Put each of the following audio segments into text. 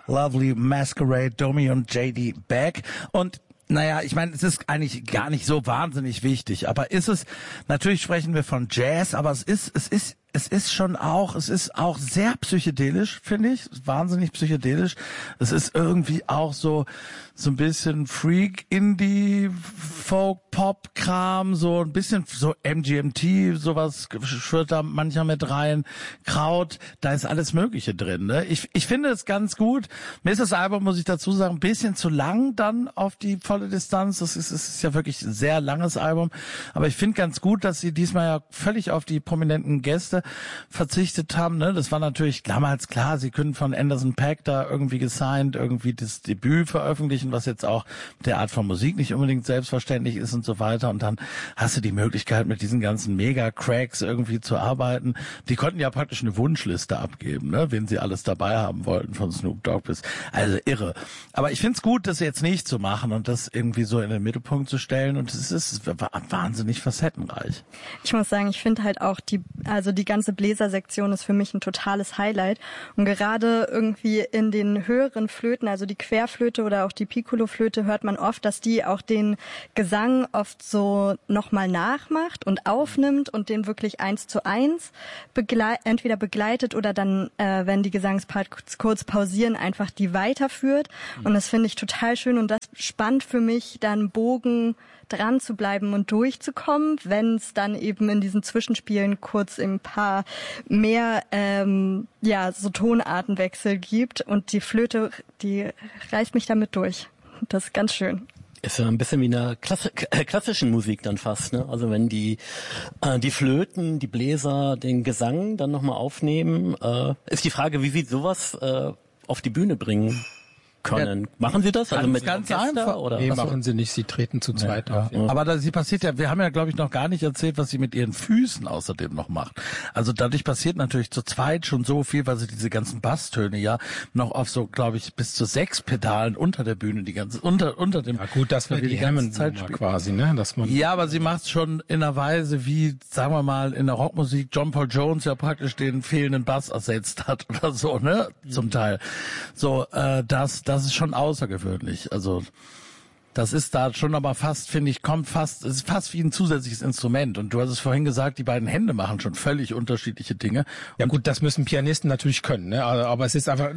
Lovely Masquerade, Domi und JD Beck. Und naja, ich meine, es ist eigentlich gar nicht so wahnsinnig wichtig, aber ist es, natürlich sprechen wir von Jazz, aber es ist auch sehr psychedelisch, finde ich, wahnsinnig psychedelisch. Es ist irgendwie auch so ein bisschen Freak, Indie, Folk, Pop, Kram, so ein bisschen so MGMT, sowas schwirrt da mancher mit rein. Kraut, da ist alles Mögliche drin, ne? Ich finde es ganz gut. Mir ist das Album, muss ich dazu sagen, ein bisschen zu lang dann auf die volle Distanz. Es ist ja wirklich ein sehr langes Album. Aber ich finde ganz gut, dass sie diesmal ja völlig auf die prominenten Gäste verzichtet haben, ne? Das war natürlich damals klar, sie können von Anderson .Paak da irgendwie gesigned, irgendwie das Debüt veröffentlichen, was jetzt auch der Art von Musik nicht unbedingt selbstverständlich ist und so weiter. Und dann hast du die Möglichkeit, mit diesen ganzen Mega-Cracks irgendwie zu arbeiten. Die konnten ja praktisch eine Wunschliste abgeben, ne? Wen sie alles dabei haben wollten, von Snoop Dogg bis, also irre. Aber ich find's gut, das jetzt nicht zu machen und das irgendwie so in den Mittelpunkt zu stellen. Und es ist wahnsinnig facettenreich. Ich muss sagen, ich finde halt auch die ganze Bläsersektion ist für mich ein totales Highlight. Und gerade irgendwie in den höheren Flöten, also die Querflöte oder auch die Piccolo-Flöte, hört man oft, dass die auch den Gesang oft so nochmal nachmacht und aufnimmt und den wirklich 1:1 entweder begleitet oder dann, wenn die Gesangsparts kurz pausieren, einfach die weiterführt. Und das finde ich total schön und das spannt für mich dann Bogen dran zu bleiben und durchzukommen, wenn es dann eben in diesen Zwischenspielen kurz ein paar mehr so Tonartenwechsel gibt und die Flöte, die reißt mich damit durch. Das ist ganz schön. Ist ja ein bisschen wie in der klassischen Musik dann fast, ne? Also wenn die Flöten, die Bläser den Gesang dann nochmal aufnehmen, ist die Frage, wie sie sowas auf die Bühne bringen können. Ja, machen Sie das? Also mit ganz einfach. Oder? Nee, machen Sie nicht. Sie treten zu zweit auf. Ja. Aber sie passiert ja, wir haben ja, glaube ich, noch gar nicht erzählt, was sie mit ihren Füßen außerdem noch macht. Also dadurch passiert natürlich zu zweit schon so viel, weil sie diese ganzen Basstöne ja noch auf so, glaube ich, bis zu 6 Pedalen unter der Bühne, die ganze, unter dem. Ja gut, das wäre die Hammond-Nummer quasi, ne? Dass man ja, aber sie macht es schon in einer Weise, wie, sagen wir mal, in der Rockmusik John Paul Jones ja praktisch den fehlenden Bass ersetzt hat oder so, ne? Zum Teil. So, das ist schon außergewöhnlich. Also das ist da schon aber fast, finde ich, es ist fast wie ein zusätzliches Instrument. Und du hast es vorhin gesagt, die beiden Hände machen schon völlig unterschiedliche Dinge. Ja gut, das müssen Pianisten natürlich können, ne? Aber es ist einfach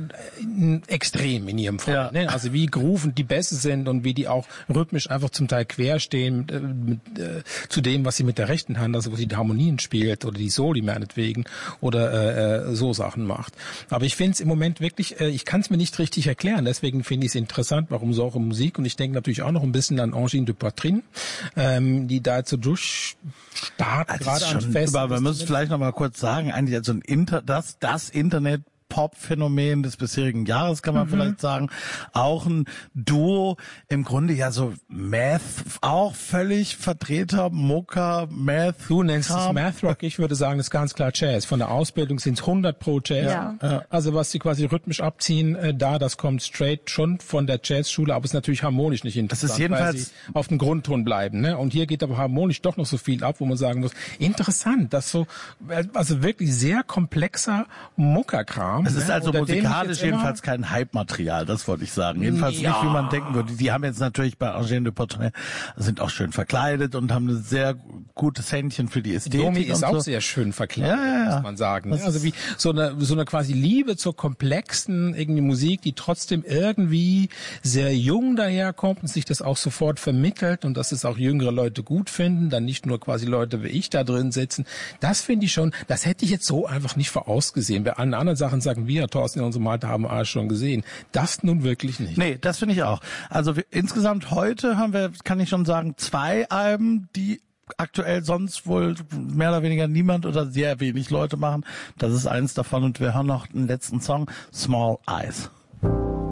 extrem in ihrem Fall. Ja. Ne? Also wie groovend die Bässe sind und wie die auch rhythmisch einfach zum Teil quer stehen zu dem, was sie mit der rechten Hand, also wo sie die Harmonien spielt oder die Soli meinetwegen oder so Sachen macht. Aber ich finde es im Moment wirklich, ich kann es mir nicht richtig erklären. Deswegen finde ich es interessant, warum so auch Musik. Und ich denke natürlich auch noch ein bisschen an Angine de Poitrine, die da jetzt so durchstartet, gerade an Fest. Aber wir müssen vielleicht noch mal kurz sagen, eigentlich also das Internet Pop-Phänomen des bisherigen Jahres, kann man vielleicht sagen. Auch ein Duo, im Grunde ja so Math, auch völlig Vertreter, Mucka, Math. Du nennst es Math Rock, ich würde sagen, das ist ganz klar Jazz. Von der Ausbildung sind es 100% Jazz. Ja. Also was sie quasi rhythmisch abziehen, das kommt straight schon von der Jazzschule, aber es ist natürlich harmonisch nicht interessant, das ist jedenfalls, weil sie auf dem Grundton bleiben. Ne? Und hier geht aber harmonisch doch noch so viel ab, wo man sagen muss, interessant, dass so, also wirklich sehr komplexer Mucka-Kram. Es ist also musikalisch jedenfalls kein Hype-Material, das wollte ich sagen. Jedenfalls nicht, wie man denken würde. Die haben jetzt natürlich bei Angine de Poitrine, sind auch schön verkleidet und haben ein sehr gutes Händchen für die Ästhetik. Domi ist auch sehr schön verkleidet, muss man sagen. Also wie so eine quasi Liebe zur komplexen irgendwie Musik, die trotzdem irgendwie sehr jung daherkommt und sich das auch sofort vermittelt und dass es auch jüngere Leute gut finden, dann nicht nur quasi Leute wie ich da drin sitzen. Das finde ich schon, das hätte ich jetzt so einfach nicht vorausgesehen. Bei allen anderen Sachen sagen wir, Thorsten, in unserem Alter haben wir schon gesehen. Das nun wirklich nicht. Nee, das finde ich auch. Also insgesamt heute haben wir, kann ich schon sagen, 2 Alben, die aktuell sonst wohl mehr oder weniger niemand oder sehr wenig Leute machen. Das ist eins davon und wir hören noch den letzten Song, Small Eyes.